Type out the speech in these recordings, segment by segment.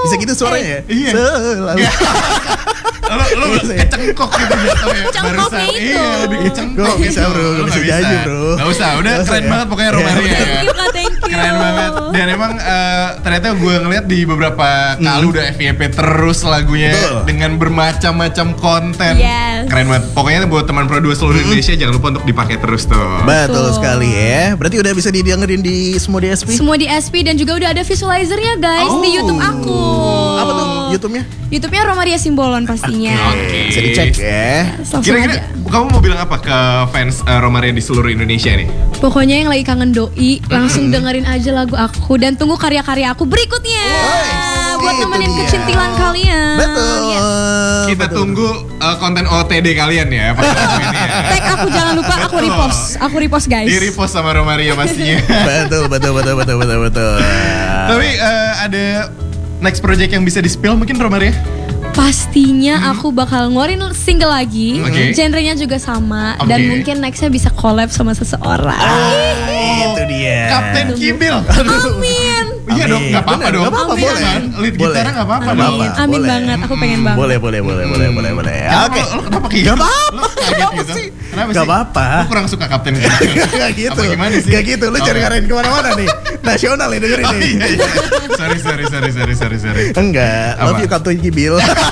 Bisa gitu suaranya ya? Iya. Selalu. Lo kecengkok gitu jatuhnya. Cengkoknya itu. Iya, lebih kecengkok Gak bisa gitu. bro, Lo gak bisa nggak nyanyi bro. Gak usah, udah Gak usah keren ya. banget pokoknya Romaria ya. Thank you. Keren banget. Dan emang ternyata gue ngeliat di beberapa kali udah FYP terus lagunya. Betul. Dengan bermacam-macam konten. Yes. Keren banget. Pokoknya buat teman Pro 2 seluruh Indonesia jangan lupa untuk dipakai terus tuh. Betul Betul. sekali ya. Berarti udah bisa didengerin di semua DSP? Semua di SP dan juga udah ada visualizernya guys di YouTube aku. Apa tuh YouTube-nya? YouTube-nya Romaria Simbolon pastinya. Oke. Bisa dicek ya. Langsung Kira-kira aja. kamu mau bilang apa ke fans Romaria di seluruh Indonesia nih? Pokoknya yang lagi kangen doi, langsung dengerin aja lagu aku dan tunggu karya-karya aku berikutnya. Buat itu nemenin dia. kecintilan kalian. Betul. Yes. Kita Betul. tunggu konten OTD kalian ya pakai lagu ini ya. Tag aku jangan lupa aku Betul. repost. Aku repost guys. Di repost sama Romaria pastinya. Betul. Tapi ada next project yang bisa di-spill mungkin Romaria? Pastinya aku bakal ngeluarin single lagi. Oke. Genrenya juga sama Oke. dan mungkin nextnya bisa collab sama seseorang. Itu dia. Kapten Kibil. Amin. Iya dong, nggak apa-apa Bener, dong. nggak apa-apa, Amin, boleh. Kan, lead Boleh. gitarnya nggak apa-apa Amin. dong. apa-apa, Amin boleh. banget. Aku pengen banget. Boleh. Kenapa Oke. lo kenapa kayak Gak gitu? apa-apa. Lo kaget gitu? sih? Kenapa Gak sih? apa-apa. Lo kurang suka Kapten Kibil? Gak gitu. Apa gimana sih? Gak gitu. Lu cari Oke. ngarahin kemana-mana nih. Nasional nih dengerin Oh, nih. iya. Sorry. Enggak. Apa? Love you Kapten Kibil.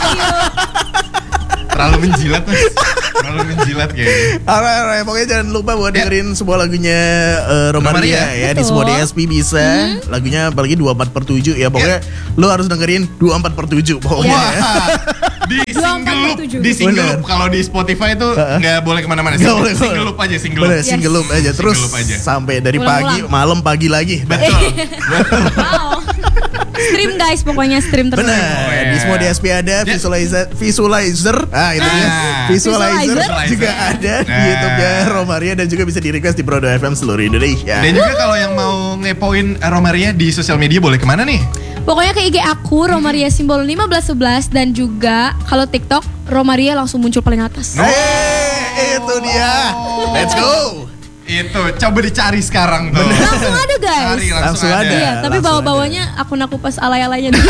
Terlalu menjilat mas. Terlalu menjilat kayaknya. Alright, pokoknya jangan lupa buat dengerin sebuah lagunya Romaria ya. Di Betul. semua DSP bisa. Lagunya apalagi 24/7 ya. Pokoknya lu harus dengerin 24/7 pokoknya. Wah, di single loop, 24/7. di single Bener. loop. Kalau di Spotify itu nggak boleh kemana-mana. Nggak boleh. Single loop aja, single loop. Bener, single loop aja. Terus Single loop aja. sampai dari Ulang-ulang. pagi, malam, pagi lagi. Betul. Wow. Stream guys, pokoknya stream terus. Bener. Oh, yeah. Di semua DSP ada Ya. visualizer. Ah, itu dia. Visualizer Visualizer. juga ada di Nah. YouTube-nya Romaria dan juga bisa di request di Pro 2 FM seluruh Indonesia. Dan juga kalau yang mau ngepoin Romaria di sosial media boleh kemana nih? Pokoknya ke IG aku Romaria Simbolon 1511 dan juga kalau TikTok Romaria langsung muncul paling atas. Itu dia. Let's go. Itu coba dicari sekarang tuh. Langsung ada guys. Cari Langsung ada. Iya, tapi langsung bawa-bawanya akun aku pas alay-alaynya dulu.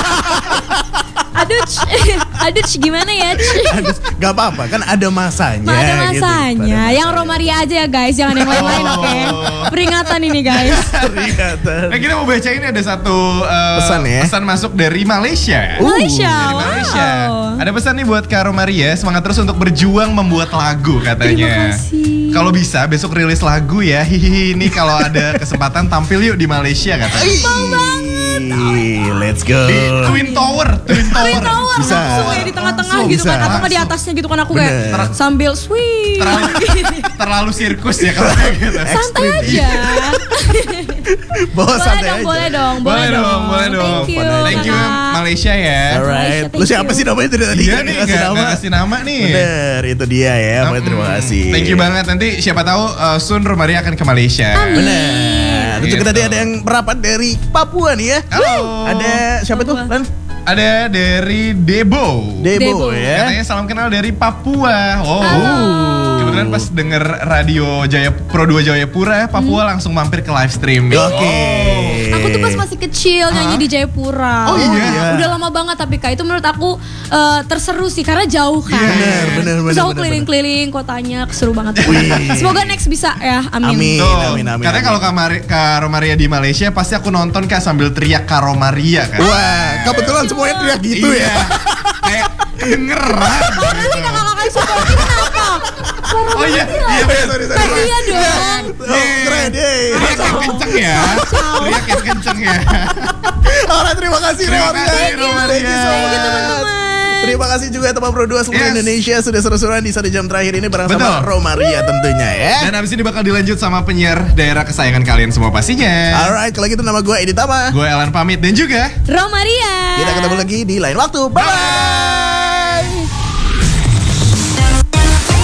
Aduh, gimana ya? Aduh, gak apa-apa kan ada masanya. Ada gitu. masanya. Ada Yang Romaria aja ya guys, jangan yang lain-lain oke. Peringatan ini guys. Peringatan. Nah kita mau baca ini ada satu Pesan ya. pesan masuk dari Malaysia. Malaysia. Dari Malaysia. Wow. Ada pesan nih buat Kak Romaria, semangat terus untuk berjuang membuat lagu katanya. Terima kasih. Kalau bisa besok rilis lagu ya. Hihihi, ini kalau ada kesempatan tampil yuk di Malaysia katanya. Let's go. Di Twin Tower. Twin Tower Bisa. langsung ya di tengah-tengah Langsung gitu kan bisa. atau nggak di atasnya gitu kan aku kayak Bener. sambil swing. Terlalu sirkus ya kalau kayak gitu. Santai aja. Bawa santai aja. Boleh dong. Boleh dong. Thank you. Thank you Kakak. Malaysia ya. Alright. Malaysia, Lu thank siapa you. sih namanya itu tadi? Iya nih Kasih nggak kasih nama nih. Bener, itu dia ya. Pokoknya terima kasih. Thank you banget. Nanti siapa tahu soon Romaria akan ke Malaysia. Amin. Bener. Dan juga Gitu. tadi ada yang merapat dari Papua nih ya. Halo. Ada siapa tuh? Papua. Lan? Ada dari Debo. Debo Debo. ya. Katanya salam kenal dari Papua. Oh. Halo. Kebetulan pas denger radio Pro 2 Jayapura, Papua langsung mampir ke live stream. Oke. Aku tuh pas masih kecil nyanyi di Jayapura. Oh, iya? Udah lama banget tapi Kak itu menurut aku terseru sih karena jauh kan. Bener. Terus aku keliling-keliling kotanya, seru banget. Wih. Semoga next bisa ya, amin. Amin. Tuh, amin. Katanya kalau Kak Romaria di Malaysia pasti aku nonton Kak sambil teriak Kak Romaria kan. Wah, kebetulan semuanya teriak gitu Iya. ya. Kayak kedengeran. Mana sih kakak-kakak support ini kenapa? Oh iya, iya Sorry. Kayak iya dong. Oh, keren, yeay. Teriak yang kenceng ya. Teriak yang kenceng ya. Alright, terima kasih Terima Romaria. kasih, Romaria. Thank you so Thank you, much. teman-teman. Terima kasih juga teman Pro 2 seluruh Yes. Indonesia sudah seru-seruan di 1 jam terakhir ini bareng sama Betul. Romaria tentunya ya. Dan abis ini bakal dilanjut sama penyiar daerah kesayangan kalian semua pastinya. Alright, kalau gitu nama gue Edi Tama. Gue Elan pamit dan juga Romaria. Kita ketemu lagi di lain waktu. Bye.